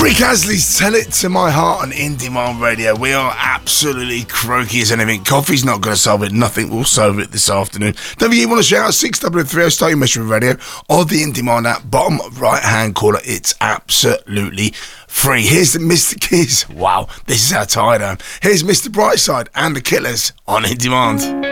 Rick Astley's Tell It To My Heart on In Demand Radio. We are absolutely croaky as anything. Coffee's not going to solve it. Nothing will solve it this afternoon. Don't forget you want to shout out 633, start your message with radio or the In Demand app. Bottom right hand corner. It's absolutely free. Here's the Mr. Keys. Wow, this is how tired I am. Here's Mr. Brightside and the Killers on In Demand.